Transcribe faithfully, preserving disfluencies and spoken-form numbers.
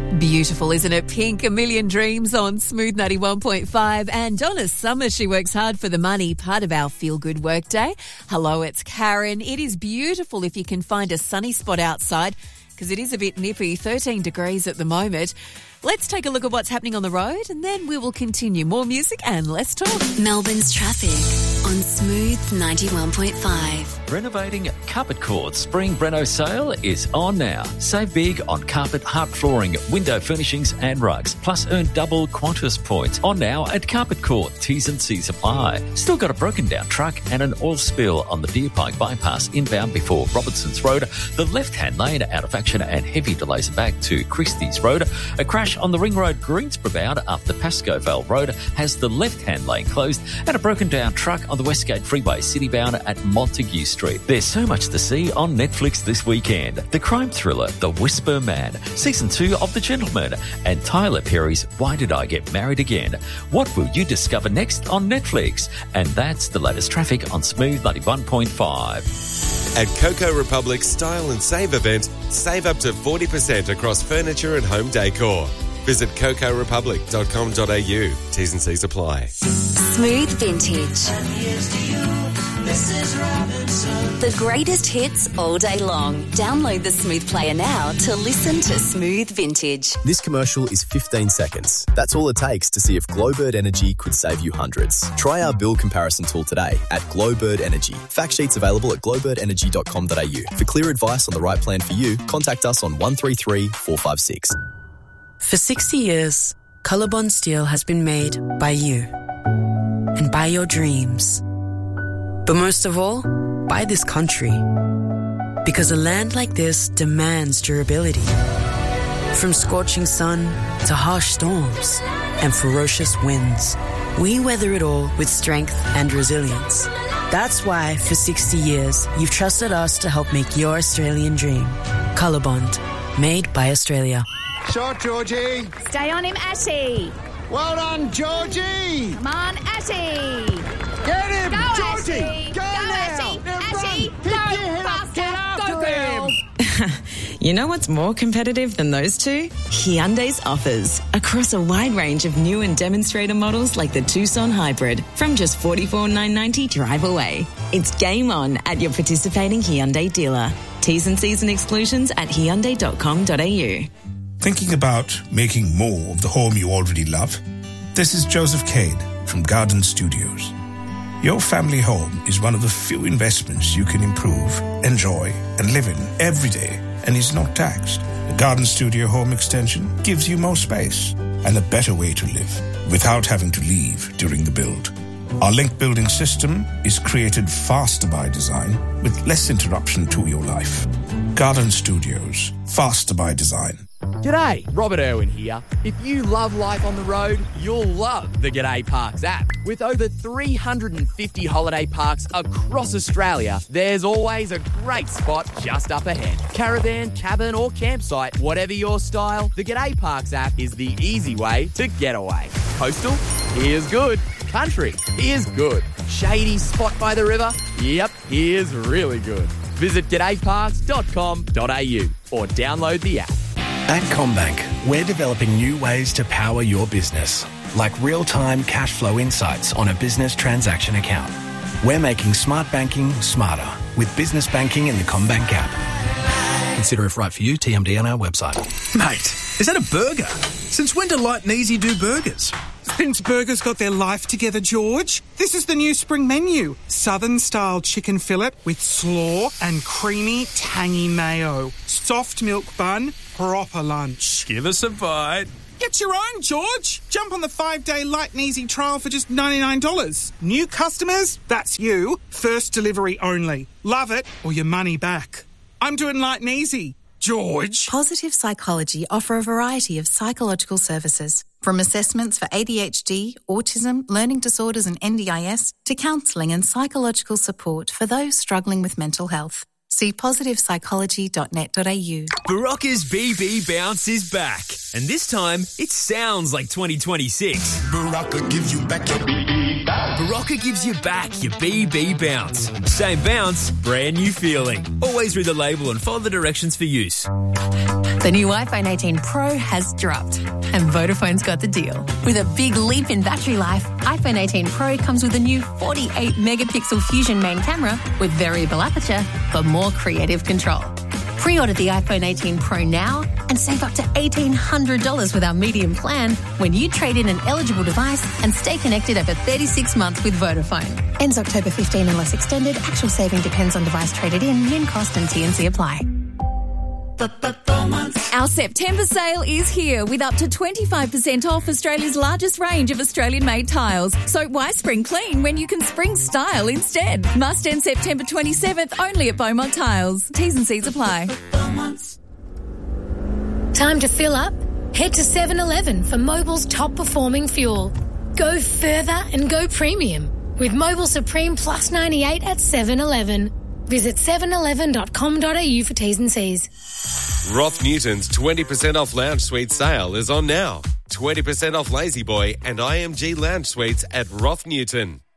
Beautiful, isn't it? Pink, A Million Dreams on Smooth ninety-one point five. And Donna Summer, she works hard for the money, part of our feel-good workday. Hello, it's Karen. It is beautiful if you can find a sunny spot outside, because it is a bit nippy, thirteen degrees at the moment. Let's take a look at what's happening on the road, and then we will continue. More music and less talk. Melbourne's traffic on Smooth ninety-one point five. Renovating Carpet Court Spring Breno sale is on now. Save big on carpet, hard flooring, window furnishings and rugs. Plus earn double Qantas points. On now at Carpet Court. T's and C's apply. Still got a broken down truck and an oil spill on the Deer Pike bypass inbound before Robertson's Road. The left-hand lane out of action and heavy delays back to Christie's Road. A crash on the Ring Road Greensboro bound up the Pascoe Vale Road has the left-hand lane closed, and a broken down truck on the Westgate Freeway citybound at Montague Street. There's so much to see on Netflix this weekend. The crime thriller The Whisper Man, Season two of The Gentleman, and Tyler Perry's Why Did I Get Married Again? What will you discover next on Netflix? And that's the latest traffic on Smooth ninety-one point five. At Coco Republic's Style and Save event, save up to forty percent across furniture and home decor. Visit coco republic dot com dot a u. T's and C's apply. Smooth Vintage. The greatest hits all day long. Download the Smooth player now to listen to Smooth Vintage. This commercial is fifteen seconds. That's all it takes to see if Glowbird Energy could save you hundreds. Try our bill comparison tool today at Glowbird Energy. Fact sheets available at glow bird energy dot com dot a u. For clear advice on the right plan for you, contact us on one three three, four five six. For sixty years, Colorbond Steel has been made by you and by your dreams. But most of all, by this country. Because a land like this demands durability. From scorching sun to harsh storms and ferocious winds, we weather it all with strength and resilience. That's why, for sixty years, you've trusted us to help make your Australian dream. Colorbond, made by Australia. Shot, Georgie. Stay on him, Atty. Well done, Georgie. Come on, Atty. Get him, Go, Georgie. Atty. Go, Go, now. Atty. Now Atty. run. Go, Pick your head up. faster. Get after Go, him. girl. You know what's more competitive than those two? Hyundai's offers. Across a wide range of new and demonstrator models like the Tucson Hybrid from just forty-four thousand nine hundred ninety dollars drive away. It's game on at your participating Hyundai dealer. T's and C's and exclusions at hyundai dot com dot a u. Thinking about making more of the home you already love? This is Joseph Cade from Garden Studios. Your family home is one of the few investments you can improve, enjoy, and live in every day, and is not taxed. The Garden Studio Home Extension gives you more space and a better way to live without having to leave during the build. Our link building system is created faster by design with less interruption to your life. Garden Studios, faster by design. G'day, Robert Irwin here. If you love life on the road, you'll love the G'day Parks app. With over three hundred fifty holiday parks across Australia, there's always a great spot just up ahead. Caravan, cabin or campsite, whatever your style, the G'day Parks app is the easy way to get away. Coastal? Here's good. Country? Here's good. Shady spot by the river? Yep, here's really good. Visit g'day parks dot com dot a u or download the app. At CommBank, we're developing new ways to power your business, like real-time cash flow insights on a business transaction account. We're making smart banking smarter with business banking in the CommBank app. Consider if right for you, T M D on our website. Mate, is that a burger? Since when do Light and Easy do burgers? Since burgers got their life together, George. This is the new spring menu. Southern-style chicken fillet with slaw and creamy, tangy mayo. Soft milk bun, proper lunch. Give us a bite. Get your own, George. Jump on the five-day Light and Easy trial for just ninety-nine dollars. New customers, that's you. First delivery only. Love it or your money back. I'm doing Light and Easy. George. Positive Psychology offer a variety of psychological services, from assessments for A D H D, autism, learning disorders and N D I S, to counselling and psychological support for those struggling with mental health. See positive psychology dot net dot a u. Barocca's B B Bounce is back, and this time it sounds like twenty twenty-six. Barocca gives you back your B B bounce. Barocca gives you back your B B Bounce. Same bounce, brand new feeling. Always read the label and follow the directions for use. The new iPhone eighteen Pro has dropped, and Vodafone's got the deal. With a big leap in battery life, iPhone eighteen Pro comes with a new forty-eight megapixel Fusion main camera with variable aperture for more creative control. Pre-order the iPhone eighteen Pro now and save up to eighteen hundred dollars with our medium plan when you trade in an eligible device and stay connected over thirty-six months with Vodafone. Ends October fifteenth unless extended. Actual saving depends on device traded in. Min cost and T and C apply. Our September sale is here with up to twenty-five percent off Australia's largest range of Australian-made tiles. So why spring clean when you can spring style instead? Must end September twenty-seventh only at Beaumont Tiles. T's and C's apply. Time to fill up? Head to seven eleven for Mobil's top-performing fuel. Go further and go premium with Mobil Supreme Plus ninety-eight at seven eleven. Visit seven eleven dot com dot a u for T's and C's. Roth Newton's twenty percent off lounge suite sale is on now. twenty percent off Lazy Boy and I M G lounge suites at Roth Newton.